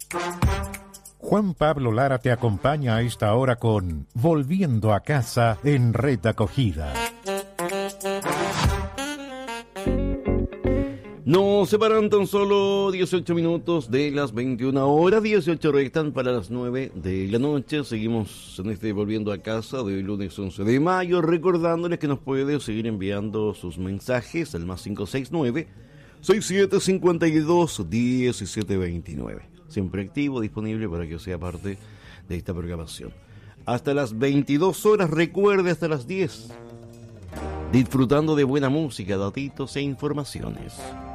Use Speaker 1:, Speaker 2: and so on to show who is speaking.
Speaker 1: Juan Pablo Lara te acompaña a esta hora con Volviendo a casa en Red Acogida.
Speaker 2: Nos separan tan solo 18 minutos de las 21 horas, 18 restan para las 9 de la noche. Seguimos en este Volviendo a Casa de hoy lunes 11 de mayo, recordándoles que nos puede seguir enviando sus mensajes al más 569-6752-1729. Siempre activo, disponible para que sea parte de esta programación. Hasta las 22 horas, recuerde hasta las 10. Disfrutando de buena música, datitos e informaciones.